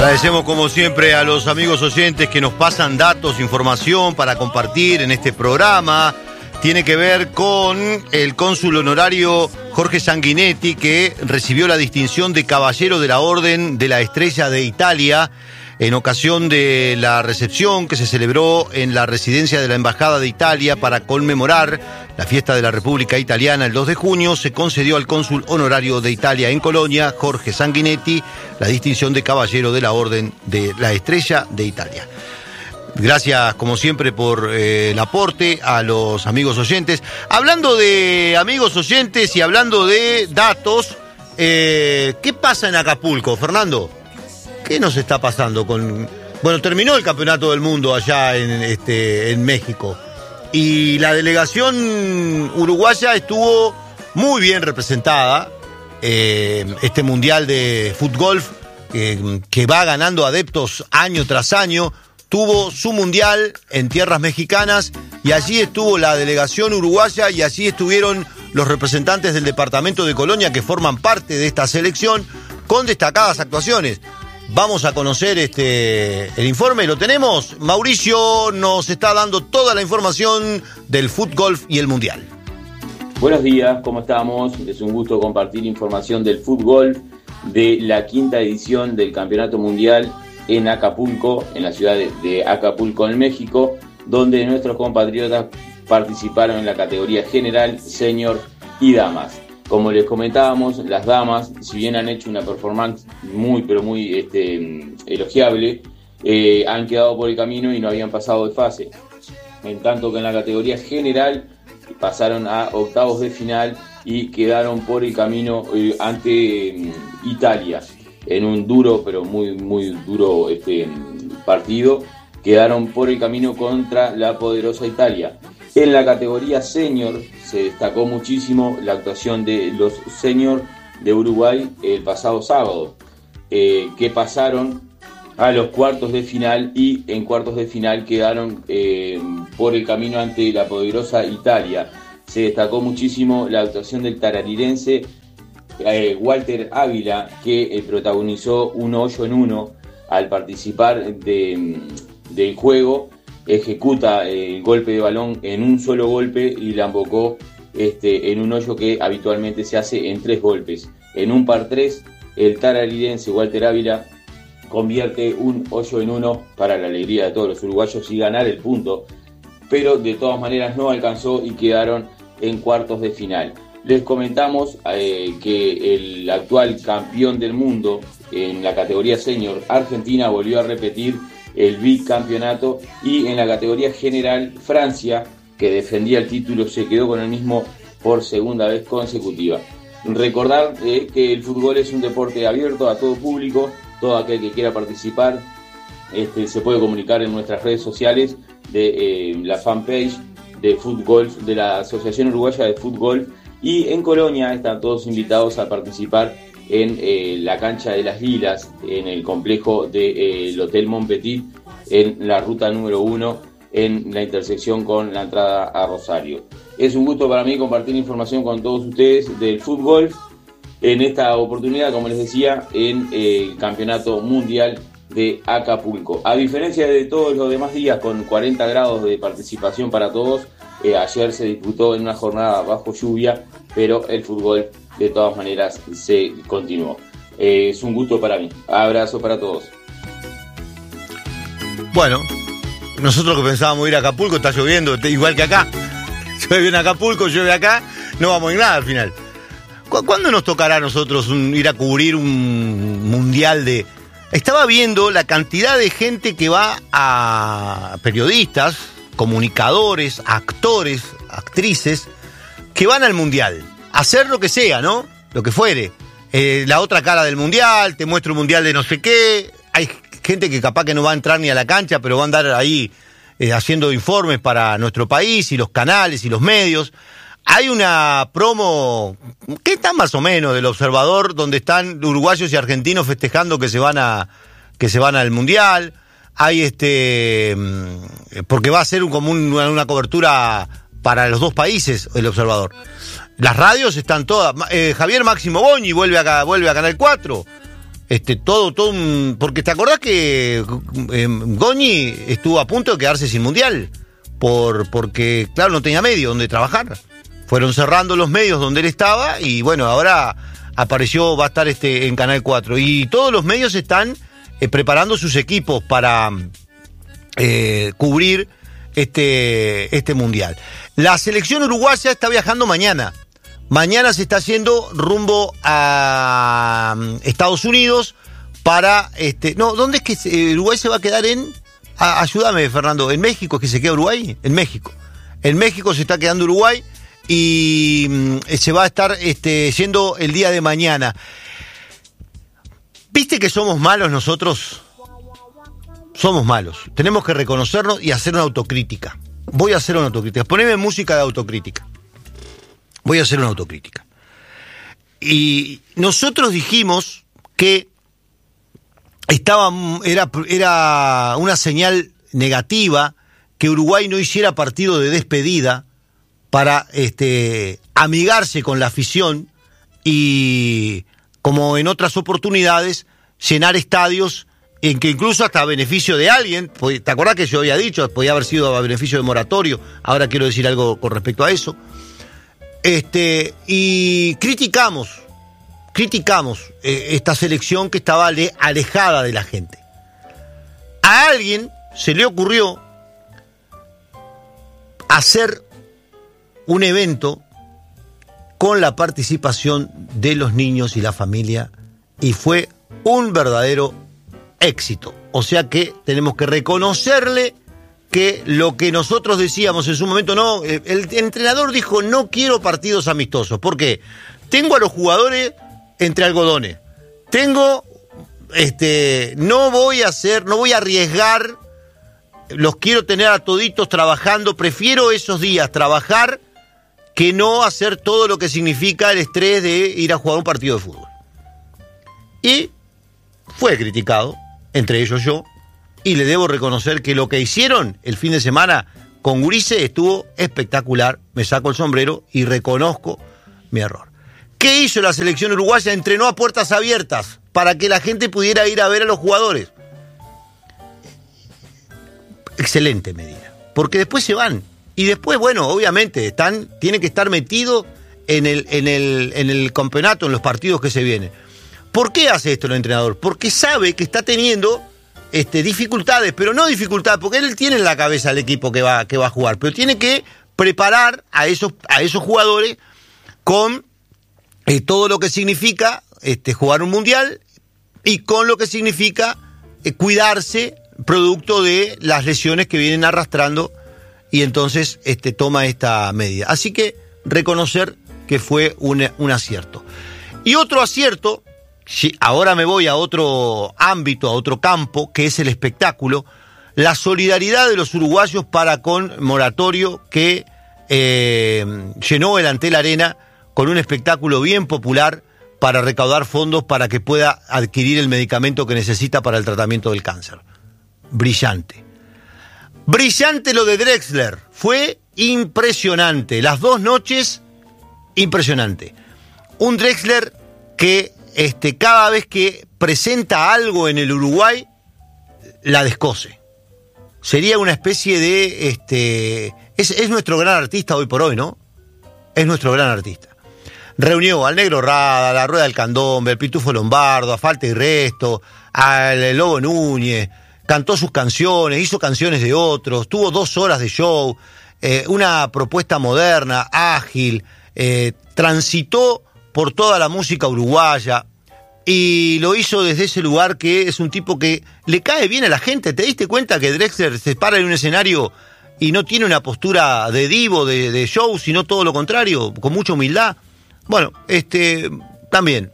Agradecemos como siempre a los amigos oyentes que nos pasan datos, información para compartir en este programa. Tiene que ver con el cónsul honorario Jorge Sanguinetti, que recibió la distinción de Caballero de la Orden de la Estrella de Italia en ocasión de la recepción que se celebró en la residencia de la Embajada de Italia para conmemorar la fiesta de la República Italiana el 2 de junio. Se concedió al cónsul honorario de Italia en Colonia, Jorge Sanguinetti, la distinción de Caballero de la Orden de la Estrella de Italia. Gracias, como siempre, por el aporte a los amigos oyentes. Hablando de amigos oyentes y hablando de datos, ¿qué pasa en Acapulco, Fernando? ¿Qué nos está pasando con...? Bueno, terminó el Campeonato del Mundo allá en México. Y la delegación uruguaya estuvo muy bien representada. Este Mundial de Fútbol que va ganando adeptos año tras año, tuvo su Mundial en tierras mexicanas y allí estuvo la delegación uruguaya y allí estuvieron los representantes del departamento de Colonia que forman parte de esta selección con destacadas actuaciones. Vamos a conocer el informe, ¿lo tenemos? Mauricio nos está dando toda la información del fútbol y el Mundial. Buenos días, ¿cómo estamos? Es un gusto compartir información del fútbol de la quinta edición del Campeonato Mundial en Acapulco, en la ciudad de Acapulco, en México, donde nuestros compatriotas participaron en la categoría general, senior y damas. Como les comentábamos, las damas, si bien han hecho una performance muy elogiable, han quedado por el camino y no habían pasado de fase. En tanto que en la categoría general pasaron a octavos de final y quedaron por el camino ante Italia. En un duro, pero muy duro partido, quedaron por el camino contra la poderosa Italia. En la categoría senior se destacó muchísimo la actuación de los senior de Uruguay el pasado sábado, que pasaron a los cuartos de final y en cuartos de final quedaron por el camino ante la poderosa Italia. Se destacó muchísimo la actuación del tararirense Walter Ávila, que protagonizó un 8 en 1 al participar del juego. Ejecuta el golpe de balón en un solo golpe y la embocó en un hoyo que habitualmente se hace en 3 golpes. En un par 3, el tararirense Walter Ávila convierte un 8 en 1 para la alegría de todos los uruguayos y ganar el punto, pero de todas maneras no alcanzó y quedaron en cuartos de final. Les comentamos que el actual campeón del mundo en la categoría senior, Argentina, volvió a repetir el bicampeonato, y en la categoría general, Francia, que defendía el título, se quedó con el mismo por segunda vez consecutiva. Recordar que el fútbol es un deporte abierto a todo público, todo aquel que quiera participar se puede comunicar en nuestras redes sociales de la fanpage de fútbol de la Asociación Uruguaya de Fútbol, y en Colonia están todos invitados a participar en la cancha de las Lilas, en el complejo del Hotel Montpetit, en la ruta número 1, en la intersección con la entrada a Rosario. Es un gusto para mí compartir información con todos ustedes del fútbol, en esta oportunidad, como les decía, en el Campeonato Mundial de Acapulco. A diferencia de todos los demás días, con 40 grados de participación para todos, ayer se disputó en una jornada bajo lluvia, pero el fútbol de todas maneras se continuó. Es un gusto para mí. Abrazo para todos. Bueno, nosotros que pensábamos ir a Acapulco, está lloviendo, igual que acá. Llueve en Acapulco, llueve acá, no vamos a ir nada al final. ¿Cuándo nos tocará a nosotros ir a cubrir un mundial de...? Estaba viendo la cantidad de gente que va a periodistas, comunicadores, actores, actrices, que van al mundial. Hacer lo que sea, ¿no? Lo que fuere. La otra cara del mundial, te muestro un mundial de no sé qué. Hay gente que capaz que no va a entrar ni a la cancha, pero va a andar ahí haciendo informes para nuestro país y los canales y los medios. Hay una promo que está más o menos del Observador, donde están uruguayos y argentinos festejando que se van al mundial. Hay porque va a ser una cobertura para los dos países, el Observador. Las radios están todas. Javier Máximo Boñi vuelve a Canal 4. Porque te acordás que Goñi estuvo a punto de quedarse sin mundial, porque claro, no tenía medio donde trabajar. Fueron cerrando los medios donde él estaba y bueno, ahora apareció, va a estar en Canal 4. Y todos los medios están preparando sus equipos para cubrir este mundial. La selección uruguaya está viajando mañana. Mañana se está haciendo rumbo a Estados Unidos para... ¿dónde es que Uruguay se va a quedar ayúdame, Fernando, ¿en México es que se queda Uruguay? En México. En México se está quedando Uruguay y se va a estar yendo el día de mañana. ¿Viste que somos malos nosotros? Somos malos. Tenemos que reconocernos y hacer una autocrítica. Voy a hacer una autocrítica. Poneme música de autocrítica. Voy a hacer una autocrítica. Y nosotros dijimos que era una señal negativa que Uruguay no hiciera partido de despedida para amigarse con la afición y, como en otras oportunidades, llenar estadios en que incluso hasta a beneficio de alguien, ¿te acordás que yo había dicho? Podía haber sido a beneficio de Moratorio, ahora quiero decir algo con respecto a eso. Y criticamos esta selección que estaba alejada de la gente. A alguien se le ocurrió hacer un evento con la participación de los niños y la familia y fue un verdadero éxito. O sea que tenemos que reconocerle que lo que nosotros decíamos en su momento, no, el entrenador dijo no quiero partidos amistosos. ¿Por qué? Tengo a los jugadores entre algodones. No voy a arriesgar, los quiero tener a toditos trabajando, prefiero esos días trabajar que no hacer todo lo que significa el estrés de ir a jugar un partido de fútbol. Y fue criticado, entre ellos yo, y le debo reconocer que lo que hicieron el fin de semana con Gurice estuvo espectacular. Me saco el sombrero y reconozco mi error. ¿Qué hizo la selección uruguaya? Entrenó a puertas abiertas para que la gente pudiera ir a ver a los jugadores. Excelente medida, porque después se van. Y después, bueno, obviamente, tienen que estar metidos en el campeonato, en los partidos que se vienen. ¿Por qué hace esto el entrenador? Porque sabe que está teniendo dificultades, pero no dificultades, porque él tiene en la cabeza el equipo que va a jugar, pero tiene que preparar a esos jugadores con todo lo que significa jugar un mundial y con lo que significa cuidarse producto de las lesiones que vienen arrastrando, y entonces toma esta medida. Así que reconocer que fue un acierto. Y otro acierto, ahora me voy a otro ámbito, a otro campo, que es el espectáculo, la solidaridad de los uruguayos para con Moratorio, que llenó el Antel Arena con un espectáculo bien popular para recaudar fondos para que pueda adquirir el medicamento que necesita para el tratamiento del cáncer. Brillante. Brillante lo de Drexler. Fue impresionante. Las 2 noches, impresionante. Un Drexler que cada vez que presenta algo en el Uruguay, la descose. Sería una especie de... Es nuestro gran artista hoy por hoy, ¿no? Es nuestro gran artista. Reunió al Negro Rada, a la Rueda del Candombe, al Pitufo Lombardo, a Falta y Resto, al Lobo Núñez, cantó sus canciones, hizo canciones de otros, tuvo 2 horas de show, una propuesta moderna, ágil, transitó por toda la música uruguaya y lo hizo desde ese lugar que es un tipo que le cae bien a la gente. ¿Te diste cuenta que Drexler se para en un escenario y no tiene una postura de divo, de show, sino todo lo contrario, con mucha humildad? Bueno, también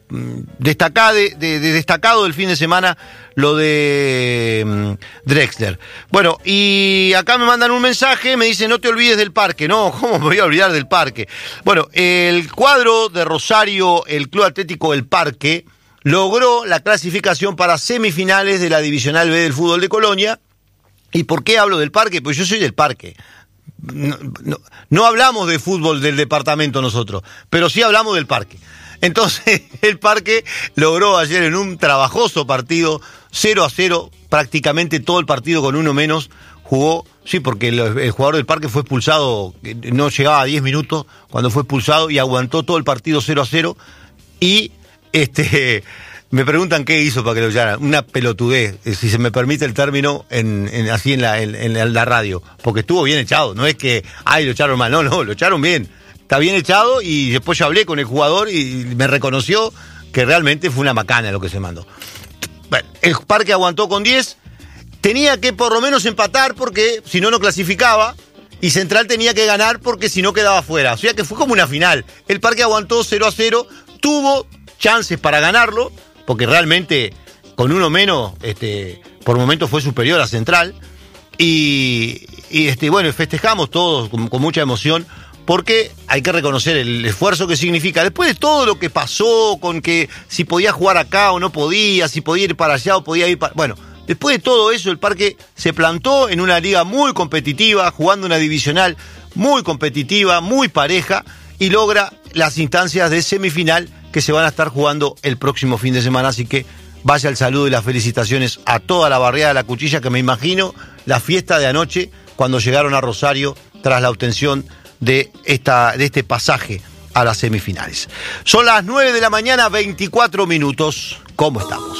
destacado del fin de semana lo de Drexler. Bueno, y acá me mandan un mensaje, me dicen no te olvides del parque. No, ¿cómo me voy a olvidar del parque? Bueno, el cuadro de Rosario, el Club Atlético del Parque, logró la clasificación para semifinales de la Divisional B del fútbol de Colonia. ¿Y por qué hablo del parque? Pues yo soy del parque. No hablamos de fútbol del departamento nosotros, pero sí hablamos del parque. Entonces el Parque logró ayer en un trabajoso partido 0-0, prácticamente todo el partido con uno menos jugó, sí, porque el jugador del Parque fue expulsado, no llegaba a 10 minutos cuando fue expulsado y aguantó todo el partido 0-0 y me preguntan qué hizo para que lo echaran. Una pelotudez, si se me permite el término, así en la radio. Porque estuvo bien echado. No es que, lo echaron mal. No, lo echaron bien. Está bien echado y después yo hablé con el jugador y me reconoció que realmente fue una macana lo que se mandó. Bueno, el Parque aguantó con 10. Tenía que por lo menos empatar porque si no, no clasificaba. Y Central tenía que ganar porque si no quedaba fuera. O sea que fue como una final. El Parque aguantó 0-0. Tuvo chances para ganarlo. Porque realmente con uno menos, por momentos fue superior a Central. Y bueno, festejamos todos con mucha emoción, porque hay que reconocer el esfuerzo que significa. Después de todo lo que pasó, con que si podía jugar acá o no podía, si podía ir para allá o podía ir para... Bueno, después de todo eso, el Parque se plantó en una liga muy competitiva, jugando una divisional muy competitiva, muy pareja, y logra las instancias de semifinal que se van a estar jugando el próximo fin de semana, así que vaya el saludo y las felicitaciones a toda la barriada de La Cuchilla, que me imagino la fiesta de anoche cuando llegaron a Rosario tras la obtención de este pasaje a las semifinales. Son las 9 de la mañana, 24 minutos. ¿Cómo estamos?